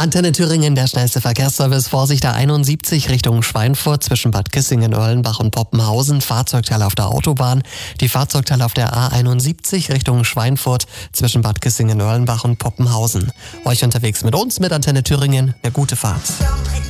Antenne Thüringen, der schnellste Verkehrsservice. Vorsicht, der 71 Richtung Schweinfurt zwischen Bad Kissingen, Erlenbach und Poppenhausen. Fahrzeugteil auf der Autobahn. Die Fahrzeugteile auf der A71 Richtung Schweinfurt zwischen Bad Kissingen, Erlenbach und Poppenhausen. Euch unterwegs mit uns, mit Antenne Thüringen, eine gute Fahrt.